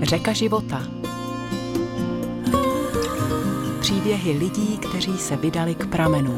Řeka života. Příběhy lidí, kteří se vydali k pramenům.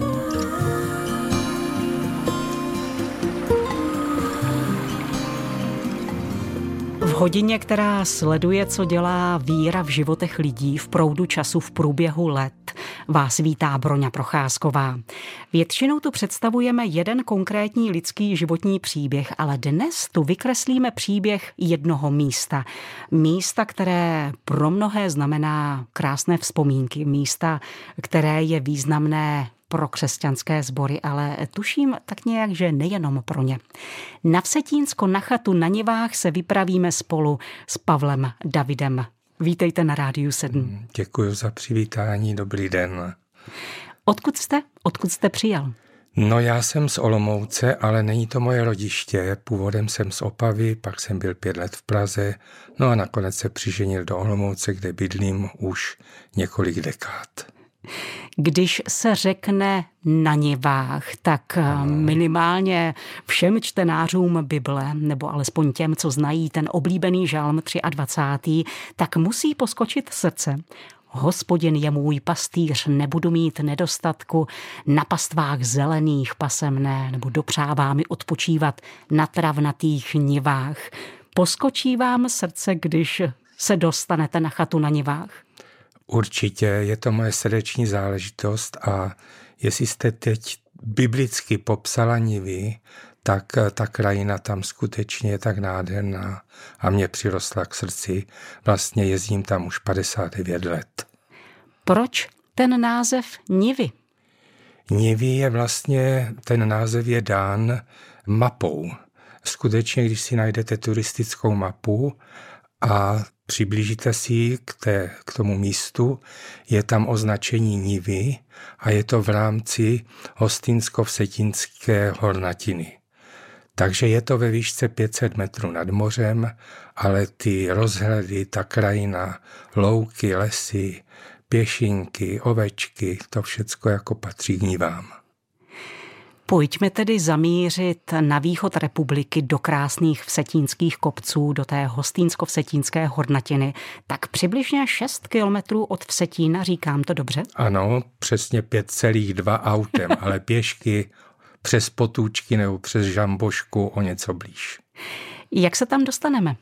V hodině, která sleduje, co dělá víra v životech lidí v proudu času v průběhu let, vás vítá Broňa Procházková. Většinou tu představujeme jeden konkrétní lidský životní příběh, ale dnes tu vykreslíme příběh jednoho místa. Místa, které pro mnohé znamená krásné vzpomínky. Místa, které je významné pro křesťanské sbory, ale tuším tak nějak, že nejenom pro ně. Na Vsetínsko na chatu na Nivách se vypravíme spolu s Pavlem Davidem. Vítejte na Rádiu 7. Děkuji za přivítání, dobrý den. Odkud jste? Odkud jste přijel? No já jsem z Olomouce, ale není to moje rodiště. Původem jsem z Opavy, pak jsem byl 5 let v Praze, no a nakonec se přiženil do Olomouce, kde bydlím už několik dekád. Když se řekne na Nivách, tak minimálně všem čtenářům Bible, nebo alespoň těm, co znají ten oblíbený žalm 23., tak musí poskočit srdce. Hospodin je můj pastýř, nebudu mít nedostatku, na pastvách zelených pasem mne, nebo dopřává mi odpočívat na travnatých nivách. Poskočí vám srdce, když se dostanete na chatu na Nivách? Určitě, je to moje srdeční záležitost a jestli jste teď biblicky popsala Nivy, tak ta krajina tam skutečně je tak nádherná a mě přirostla k srdci. Vlastně jezdím tam už 59 let. Proč ten název Nivy? Nivy je vlastně, ten název je dán mapou. Skutečně, když si najdete turistickou mapu a přiblížíte si k tomu místu, je tam označení Nivy a je to v rámci Hostýnsko-Vsetínské hornatiny. Takže je to ve výšce 500 metrů nad mořem, ale ty rozhledy, ta krajina, louky, lesy, pěšinky, ovečky, to všecko jako patří k Nivám. Pojďme tedy zamířit na východ republiky do krásných vsetínských kopců, do té Hostýnsko-Vsetínské hornatiny. Tak přibližně 6 kilometrů od Vsetína, říkám to dobře? Ano, přesně 5,2 autem, ale pěšky přes Potůčky nebo přes Žambošku o něco blíž. Jak se tam dostaneme?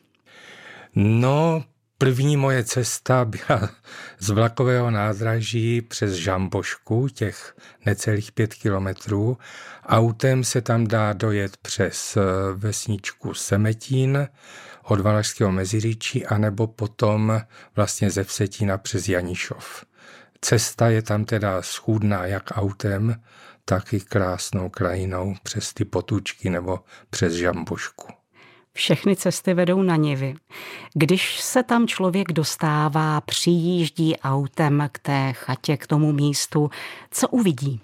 No, první moje cesta byla z vlakového nádraží přes Žambošku, těch necelých 5 kilometrů. Autem se tam dá dojet přes vesničku Semetín od Valašského Meziříčí, anebo potom vlastně ze Vsetína přes Janišov. Cesta je tam teda schůdná jak autem, tak i krásnou krajinou přes ty Potůčky nebo přes Žambošku. Všechny cesty vedou na Nivy. Když se tam člověk dostává, přijíždí autem k té chatě, k tomu místu, co uvidí?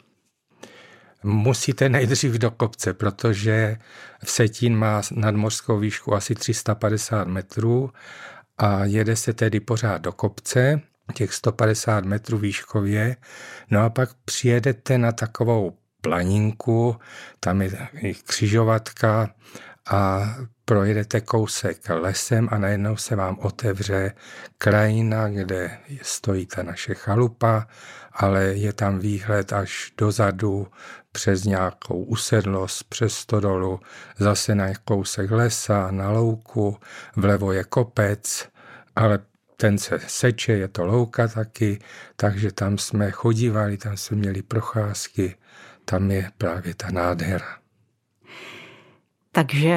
Musíte nejdřív do kopce, protože Vsetín má nadmořskou výšku asi 350 metrů a jede se tedy pořád do kopce, těch 150 metrů výškově, no a pak přijedete na takovou planinku, tam je křižovatka a projedete kousek lesem a najednou se vám otevře krajina, kde stojí ta naše chalupa, ale je tam výhled až dozadu přes nějakou usedlost, přes stodolu, zase na kousek lesa, na louku, vlevo je kopec, ale ten se seče, je to louka taky, takže tam jsme chodívali, tam jsme měli procházky, tam je právě ta nádhera. Takže